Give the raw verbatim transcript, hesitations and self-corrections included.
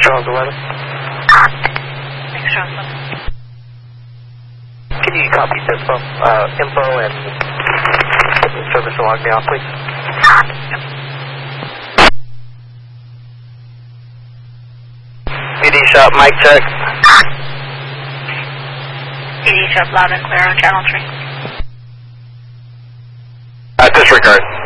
Charles eleven. Thanks, Charles eleven. Can you copy this info, uh, info and service and log me off, please? B D shop, mic check. B D shop, loud and clear on channel three. Uh, disregard.